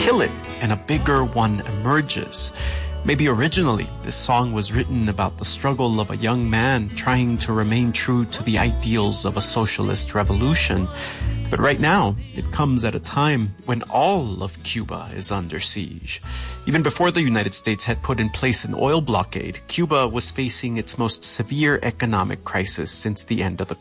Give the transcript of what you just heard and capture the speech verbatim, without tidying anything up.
kill it and a bigger one emerges. Maybe originally this song was written about the struggle of a young man trying to remain true to the ideals of a socialist revolution. But right now, it comes at a time when all of Cuba is under siege. Even before the United States had put in place an oil blockade, Cuba was facing its most severe economic crisis since the end of the